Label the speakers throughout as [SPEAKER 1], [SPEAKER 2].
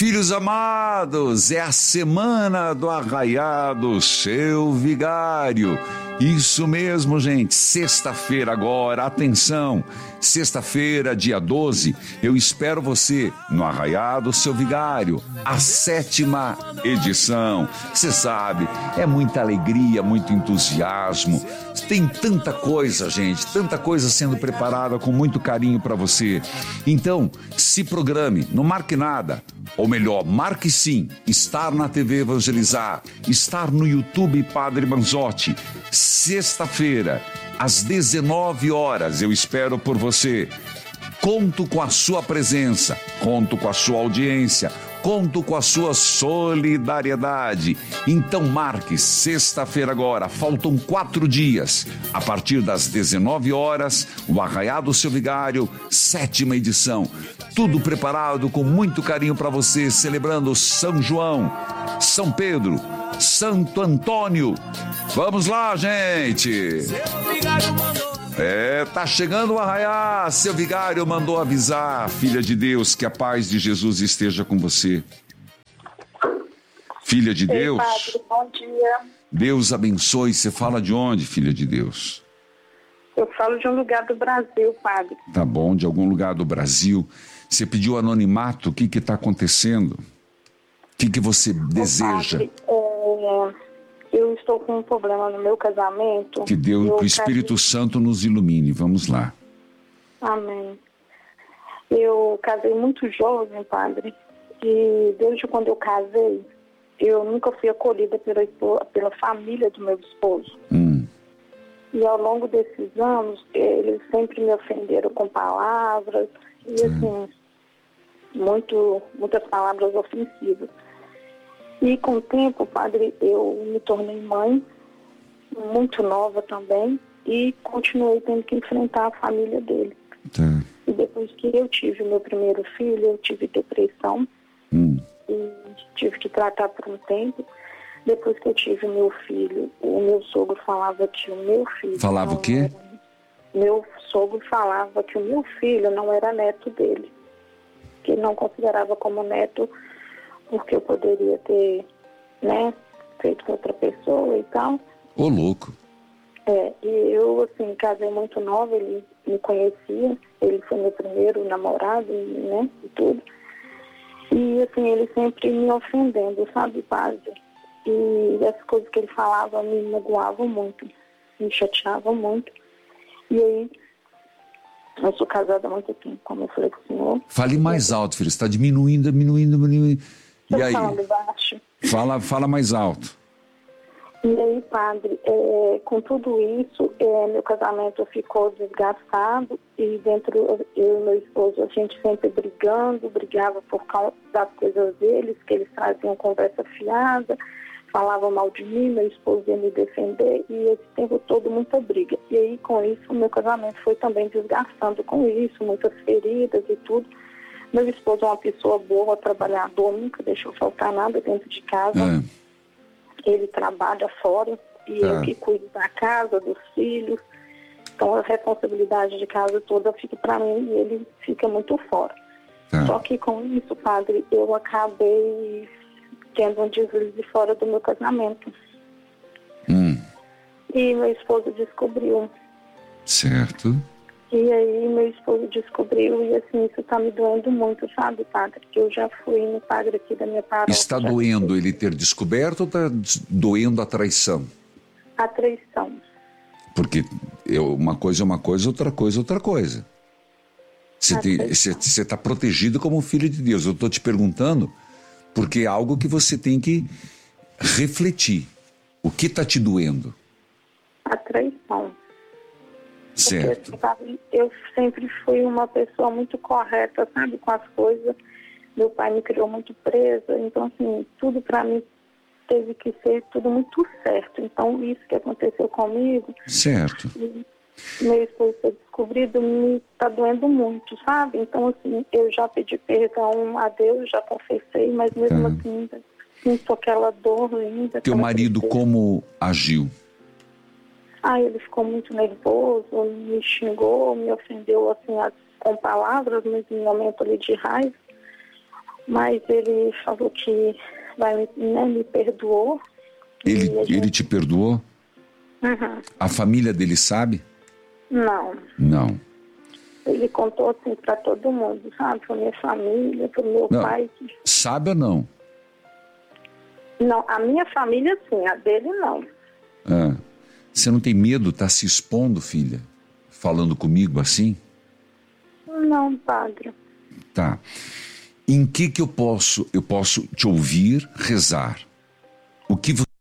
[SPEAKER 1] Filhos amados, é a semana do Arraiado Seu Vigário. Isso mesmo, gente, sexta-feira agora, atenção, sexta-feira, dia 12, eu espero você no Arraiado Seu Vigário, a 7ª edição. Você sabe, é muita alegria, muito entusiasmo, tem tanta coisa, gente, tanta coisa sendo preparada com muito carinho para você. Então, se programe, não marque nada, ou melhor, marque sim, estar na TV Evangelizar, estar no YouTube Padre Manzotti. Sexta-feira, às 19 horas, eu espero por você. Conto com a sua presença, conto com a sua audiência, conto com a sua solidariedade. Então marque sexta-feira agora, faltam 4 dias. A partir das 19 horas, o Arraiado Seu Vigário, 7ª edição. Tudo preparado com muito carinho para você, celebrando São João, São Pedro, Santo Antônio. Vamos lá, gente! Tá chegando o Arraiá. Seu Vigário mandou avisar, filha de Deus, que a paz de Jesus esteja com você. Filha de Deus.
[SPEAKER 2] Padre, bom dia.
[SPEAKER 1] Deus abençoe. Você fala de onde, filha de Deus?
[SPEAKER 2] Eu falo de um lugar do Brasil, padre.
[SPEAKER 1] Tá bom, de algum lugar do Brasil. Você pediu anonimato, o que está acontecendo? O que você deseja?
[SPEAKER 2] Padre, eu estou com um problema no meu casamento.
[SPEAKER 1] Que Deus, que o Espírito Santo nos ilumine. Vamos lá.
[SPEAKER 2] Amém. Eu casei muito jovem, padre. E desde quando eu casei, eu nunca fui acolhida pela família do meu esposo. E ao longo desses anos, eles sempre me ofenderam com palavras. E assim, muitas palavras ofensivas. E com o tempo, padre, eu me tornei mãe, muito nova também, e continuei tendo que enfrentar a família dele. E depois que eu tive meu primeiro filho, eu tive depressão, e tive que tratar por um tempo. Depois que eu tive meu filho, o meu sogro falava que o meu filho...
[SPEAKER 1] Falava o quê?
[SPEAKER 2] Meu sogro falava que o meu filho não era neto dele, que ele não considerava como neto, porque eu poderia ter, feito com outra pessoa e tal.
[SPEAKER 1] Ô, louco.
[SPEAKER 2] E eu, assim, casei muito nova, ele me conhecia, ele foi meu primeiro namorado, e tudo. E, assim, ele sempre me ofendendo, sabe, padre? E as coisas que ele falava me magoavam muito, me chateavam muito. E aí, eu sou casada há muito tempo, como eu falei com o senhor.
[SPEAKER 1] Fale mais alto, filho, você está diminuindo. E aí?
[SPEAKER 2] Falando baixo.
[SPEAKER 1] Fala mais alto.
[SPEAKER 2] E aí, padre, com tudo isso, meu casamento ficou desgastado e dentro, eu e meu esposo, a gente sempre brigava por causa das coisas deles, que eles traziam conversa fiada, falavam mal de mim, meu esposo ia me defender e esse tempo todo muita briga. E aí, com isso, o meu casamento foi também desgastando com isso, muitas feridas e tudo. Meu esposo é uma pessoa boa, trabalhador, nunca deixou faltar nada dentro de casa. Ele trabalha fora e eu que cuido da casa, dos filhos. Então a responsabilidade de casa toda fica para mim e ele fica muito fora. Só que com isso, padre, eu acabei tendo um deslize fora do meu casamento. E meu esposo descobriu.
[SPEAKER 1] Certo.
[SPEAKER 2] E aí meu esposo descobriu e assim, isso tá me doendo muito, sabe, padre? Eu já fui no padre aqui da minha paróquia.
[SPEAKER 1] Está doendo ele ter descoberto ou está doendo a traição?
[SPEAKER 2] A traição.
[SPEAKER 1] Porque uma coisa é uma coisa, outra coisa é outra coisa. Você está protegido como filho de Deus. Eu estou te perguntando porque é algo que você tem que refletir. O que está te doendo?
[SPEAKER 2] A traição.
[SPEAKER 1] Certo.
[SPEAKER 2] Porque, eu sempre fui uma pessoa muito correta, sabe, com as coisas. Meu pai me criou muito presa, então, assim, tudo para mim teve que ser tudo muito certo. Então, isso que aconteceu comigo...
[SPEAKER 1] Certo.
[SPEAKER 2] Meu esposo ter descobrido me tá doendo muito, sabe? Então, assim, eu já pedi perdão a Deus, já confessei, mas mesmo assim, ainda sinto aquela dor ainda.
[SPEAKER 1] Teu marido como agiu?
[SPEAKER 2] Ele ficou muito nervoso, me xingou, me ofendeu assim com palavras, mas em momento ali de raiva. mas ele falou que me perdoou.
[SPEAKER 1] Ele te perdoou?
[SPEAKER 2] Uhum.
[SPEAKER 1] A família dele sabe?
[SPEAKER 2] Não.
[SPEAKER 1] Não.
[SPEAKER 2] Ele contou assim para todo mundo, sabe? Para minha família, para o meu pai.
[SPEAKER 1] Sabe ou não?
[SPEAKER 2] Não, a minha família sim, a dele não.
[SPEAKER 1] Ah, você não tem medo de estar se expondo, filha? Falando comigo assim?
[SPEAKER 2] Não, padre.
[SPEAKER 1] Tá. Em que eu posso te ouvir rezar? O que você...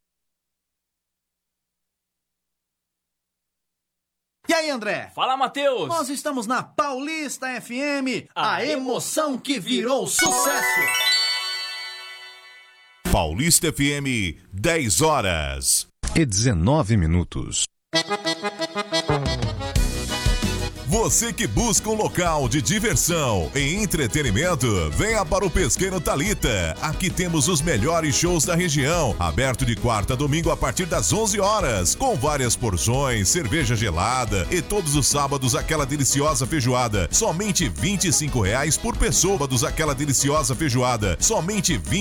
[SPEAKER 3] E aí, André?
[SPEAKER 4] Fala, Matheus!
[SPEAKER 3] Nós estamos na Paulista FM, a emoção que virou sucesso!
[SPEAKER 5] Paulista FM, 10 horas
[SPEAKER 6] e 19 minutos.
[SPEAKER 5] Você que busca um local de diversão e entretenimento, venha para o Pesqueiro Thalita. Aqui temos os melhores shows da região, aberto de quarta a domingo a partir das 11 horas, com várias porções, cerveja gelada e todos os sábados aquela deliciosa feijoada. Somente R$ 25 por pessoa, aquela deliciosa feijoada. Somente